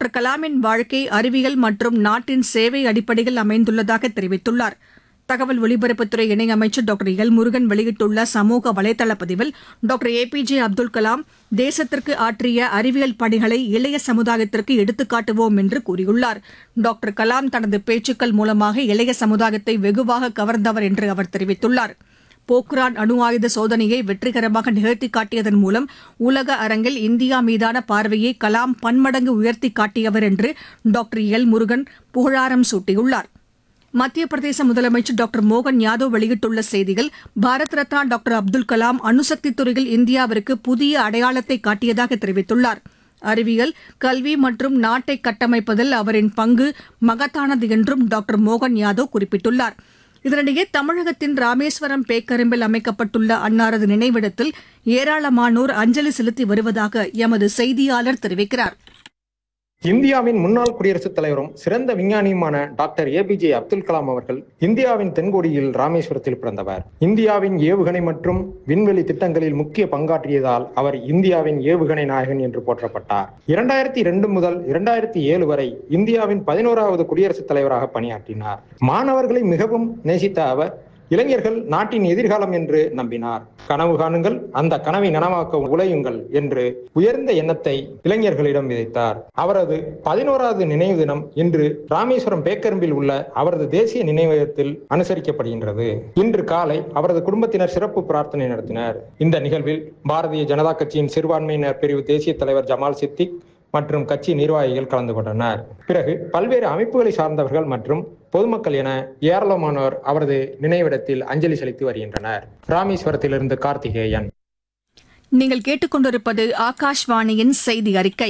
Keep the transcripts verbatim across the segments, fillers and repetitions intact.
Doctor கலாமின் வாழ்க்கை அறிவியல் மற்றும் நாட்டின் சேவை அடிப்படையில் அமைந்துள்ளதாக தெரிவித்துள்ளார். தகவல் ஒலிபரப்புத்துறை இணையமைச்சர் டாக்டர் எல் முருகன் வெளியிட்டுள்ள சமூக வலைதள பதிவில் doctor A B J Abdul Kalam தேசத்திற்கு ஆற்றிய அறிவியல் பணிகளை இளைய சமுதாயத்திற்கு எடுத்துக்காட்டுவோம் என்று கூறியுள்ளார். டாக்டர் கலாம் தனது பேச்சுக்கள் மூலமாக இளைய சமுதாயத்தை வெகுவாக கவர்ந்தவர் என்று அவர் தெரிவித்துள்ளார். போக்ரான் அணு ஆயுத சோதனையை வெற்றிகரமாக நிகழ்த்தி காட்டியதன் மூலம் உலக அரங்கில் இந்தியா மீதான பார்வையை கலாம் பன்மடங்கு உயர்த்தி காட்டியவர் என்று டாக்டர் எல் முருகன் புகழாரம் சூட்டியுள்ளார். மத்திய பிரதேச முதலமைச்சர் டாக்டர் மோகன் யாதவ் வெளியிட்டுள்ள செய்தியில் பாரத் ரத்னா டாக்டர் அப்துல் கலாம் அணுசக்தி துறையில் இந்தியாவிற்கு புதிய அடையாளத்தை காட்டியதாக தெரிவித்துள்ளார். அறிவியல், கல்வி மற்றும் நாட்டை கட்டமைப்பதில் அவரின் பங்கு மகத்தானது என்றும் டாக்டர் மோகன் யாதவ் குறிப்பிட்டுள்ளார். இதனிடையே தமிழகத்தின் ராமேஸ்வரம் பேக்கரும்பில் அமைக்கப்பட்டுள்ள அன்னாரது நினைவிடத்தில் ஏராளமானோர் அஞ்சலி செலுத்தி வருவதாக எமது செய்தியாளர் தெரிவிக்கிறார். இந்தியாவின் முன்னாள் குடியரசுத் தலைவரும் சிறந்த விஞ்ஞானியுமான doctor A B J Abdul Kalam அவர்கள் இந்தியாவின் தென்கோடியில் ராமேஸ்வரத்தில் பிறந்தவர். இந்தியாவின் ஏவுகணை மற்றும் விண்வெளி திட்டங்களில் முக்கிய பங்காற்றியதால் அவர் இந்தியாவின் ஏவுகணை நாயகன் என்று போற்றப்பட்டார். இரண்டாயிரத்தி இரண்டு முதல் இரண்டாயிரத்தி ஏழு வரை இந்தியாவின் பதினோராவது குடியரசுத் தலைவராக பணியாற்றினார். மாணவர்களை மிகவும் நேசித்த அவர் இளைஞர்கள் நாட்டின் எதிர்காலம் என்று நம்பினார். கனவு காணுங்கள், அந்த கனவை நனவாக்க உழையுங்கள் என்று உயர்ந்த எண்ணத்தை இளைஞர்களிடம் விதைத்தார். அவரது பதினோராவது நினைவு தினம் இன்று ராமேஸ்வரம் பேக்கரும்பில் உள்ள அவரது தேசிய நினைவகத்தில் அனுசரிக்கப்படுகின்றது. இன்று காலை அவரது குடும்பத்தினர் சிறப்பு பிரார்த்தனை நடத்தினர். இந்த நிகழ்வில் பாரதிய ஜனதா கட்சியின் சிறுபான்மையினர் பிரிவு தேசிய தலைவர் ஜமால் சித்திக் மற்றும் கட்சி நிர்வாகிகள் கலந்து கொண்டனர். பிறகு பல்வேறு அமைப்புகளை சார்ந்தவர்கள் மற்றும் பொதுமக்கள் என ஏராளமானோர் அவரது நினைவிடத்தில் அஞ்சலி செலுத்தி வருகின்றனர். ராமேஸ்வரத்திலிருந்து கார்த்திகேயன். நீங்கள் கேட்டுக்கொண்டிருப்பது ஆகாஷ்வாணியின் செய்தி அறிக்கை.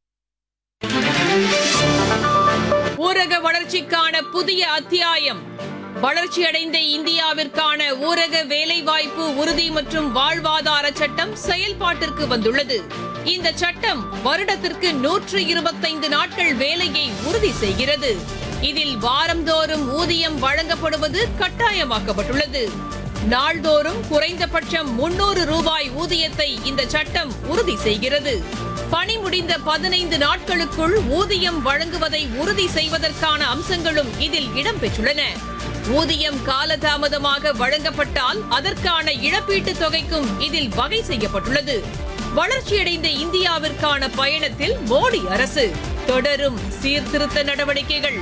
ஊரக வளர்ச்சிக்கான புதிய அத்தியாயம். வளர்ச்சியடைந்த இந்தியாவிற்கான ஊரக வேலைவாய்ப்பு உறுதி மற்றும் வாழ்வாதார சட்டம் செயல்பாட்டிற்கு வந்துள்ளது. இந்த சட்டம் வருடத்திற்கு நூற்று இருபத்தைந்து நாட்கள் வேலையை உறுதி செய்கிறது. இதில் வாரந்தோறும் ஊதியம் வழங்கப்படுவது கட்டாயமாக்கப்பட்டுள்ளது. நாள்தோறும் குறைந்தபட்சம் முன்னூறு ரூபாய் ஊதியத்தை இந்த சட்டம் உறுதி செய்கிறது. பணி முடிந்த பதினைந்து நாட்களுக்குள் ஊதியம் வழங்குவதை உறுதி செய்வதற்கான அம்சங்களும் இதில் இடம்பெற்றுள்ளன. ஊதியம் காலதாமதமாக வழங்கப்பட்டால் அதற்கான இழப்பீட்டுத் தொகைக்கும் இதில் வகை செய்யப்பட்டுள்ளது. வளர்ச்சியடைந்த இந்தியாவிற்கான பயணத்தில் மோடி அரசு தொடரும் சீர்திருத்த நடவடிக்கைகள்.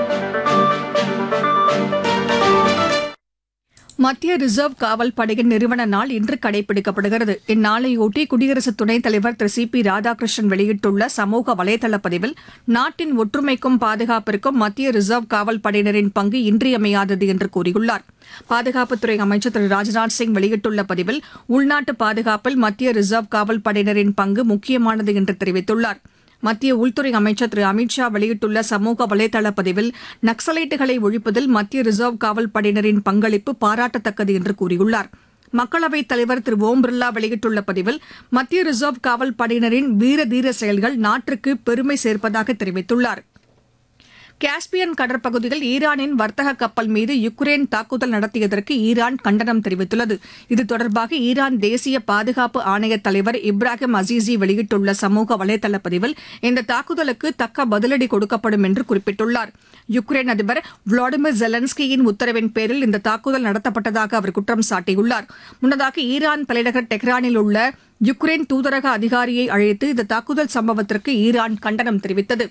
மத்திய ரிசர்வ் காவல் படையின் நிறுவன நாள் இன்று கடைபிடிக்கப்படுகிறது. இந்நாளையொட்டி குடியரசு துணைத் தலைவர் திரு சி பி ராதாகிருஷ்ணன் வெளியிட்டுள்ள சமூக வலைதள பதிவில் நாட்டின் ஒற்றுமைக்கும் பாதுகாப்பிற்கும் மத்திய ரிசர்வ் காவல் படையினரின் பங்கு இன்றியமையாதது என்று கூறியுள்ளார். பாதுகாப்புத்துறை அமைச்சர் திரு ராஜ்நாத் சிங் வெளியிட்டுள்ள பதிவில் உள்நாட்டு பாதுகாப்பில் மத்திய ரிசர்வ் காவல் படையினரின் பங்கு முக்கியமானது என்று தெரிவித்துள்ளார். மத்திய உள்துறை அமைச்சர் திரு அமித் ஷா வெளியிட்டுள்ள சமூக வலைதள பதிவில் நக்சலைட்டுகளை ஒழிப்பதில் மத்திய ரிசர்வ் காவல் படையினரின் பங்களிப்பு பாராட்டத்தக்கது என்று கூறியுள்ளார். மக்களவைத் தலைவர் திரு ஓம் பிர்லா வெளியிட்டுள்ள பதிவில் மத்திய ரிசர்வ் காவல் படையினரின் வீர தீர செயல்கள் நாட்டிற்கு பெருமை சேர்ப்பதாக தெரிவித்துள்ளார். காஸ்பியன் கடற்பகுதியில் ஈரானின் வர்த்தக கப்பல் மீது யுக்ரைன் தாக்குதல் நடத்தியதற்கு ஈரான் கண்டனம் தெரிவித்துள்ளது. இது தொடர்பாக ஈரான் தேசிய பாதுகாப்பு ஆணைய தலைவர் இப்ராஹிம் அசீசி வெளியிட்டுள்ள சமூக வலைதள பதிவில் இந்த தாக்குதலுக்கு தக்க பதிலடி கொடுக்கப்படும் என்று குறிப்பிட்டுள்ளார். யுக்ரைன் அதிபர் விளாடிமிர் ஜெலன்ஸ்கியின் உத்தரவின் பேரில் இந்த தாக்குதல் நடத்தப்பட்டதாக அவர் குற்றம் சாட்டியுள்ளார். முன்னதாக ஈரான் தலைநகர் டெஹ்ரானில் உள்ள யுக்ரைன் தூதரக அதிகாரியை அழைத்து இந்த தாக்குதல் சம்பவத்திற்கு ஈரான் கண்டனம் தெரிவித்தது.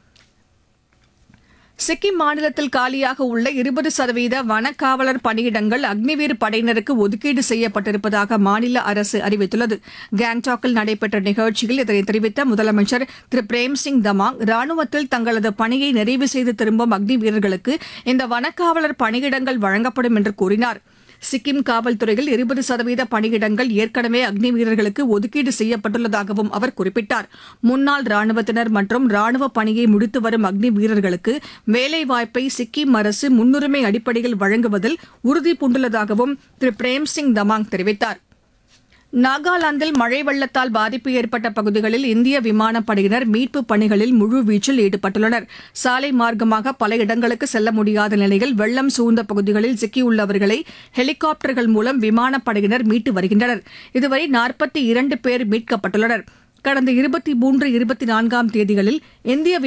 சிக்கிம் மாநிலத்தில் காலியாக உள்ள இருபது சதவீத வனக்காவலர் பணியிடங்கள் அக்னிவீர் படையினருக்கு ஒதுக்கீடு செய்யப்பட்டிருப்பதாக மாநில அரசு அறிவித்துள்ளது. கேங்டாக்கில் நடைபெற்ற நிகழ்ச்சியில் இதனை தெரிவித்த முதலமைச்சர் திரு பிரேம்சிங் தமாங் ராணுவத்தில் தங்களது பணியை நிறைவு செய்து திரும்பும் அக்னி வீரர்களுக்கு இந்த வனக்காவலர் பணியிடங்கள் வழங்கப்படும் என்று கூறினார். சிக்கிம் காவல்துறையில் இருபது சதவீத பணியிடங்கள் ஏற்கனவே அக்னி வீரர்களுக்கு ஒதுக்கீடு செய்யப்பட்டுள்ளதாகவும் அவர் குறிப்பிட்டார். முன்னாள் ராணுவத்தினர் மற்றும் ராணுவ பணியை முடித்து வரும் அக்னி வீரர்களுக்கு வேலைவாய்ப்பை சிக்கிம் அரசு முன்னுரிமை அடிப்படையில் வழங்குவதில் உறுதி பூண்டுள்ளதாகவும் திரு பிரேம்சிங் தமாங் தெரிவித்தார். நாகாலாந்தில் மழை வெள்ளத்தால் பாதிப்பு ஏற்பட்ட பகுதிகளில் இந்திய விமானப்படையினர் மீட்புப் பணிகளில் முழுவீச்சில் ஈடுபட்டுள்ளனர். சாலை மார்க்கமாக பல இடங்களுக்கு செல்ல முடியாத நிலையில் வெள்ளம் சூழ்ந்த பகுதிகளில் சிக்கியுள்ளவர்களை ஹெலிகாப்டர்கள் மூலம் விமானப்படையினர் மீட்டு வருகின்றனர். இதுவரை நாற்பத்தி இரண்டு பேர் மீட்கப்பட்டுள்ளனர். கடந்த இருபத்தி மூன்று இருபத்தி நான்காம் தேதிகளில் இந்திய